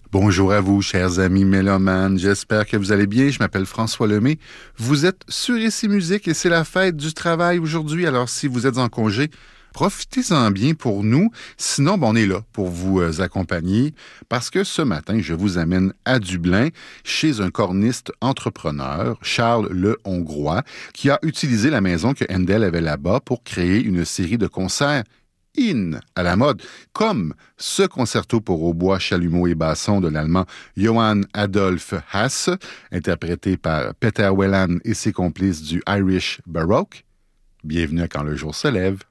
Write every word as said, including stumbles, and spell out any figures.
Bonjour à vous, chers amis mélomanes. J'espère que vous allez bien. Je m'appelle François Lemay. Vous êtes sur Ici Musique et c'est la fête du travail aujourd'hui. Alors, si vous êtes en congé, profitez-en bien pour nous. Sinon, ben, on est là pour vous euh, accompagner parce que ce matin, je vous amène à Dublin chez un corniste entrepreneur, Charles Le Hongrois, qui a utilisé la maison que Handel avait là-bas pour créer une série de concerts in à la mode, comme ce concerto pour hautbois, chalumeau et basson de l'allemand Johann Adolph Hasse, interprété par Peter Whelan et ses complices du Irish Baroque. Bienvenue à Quand le jour se lève.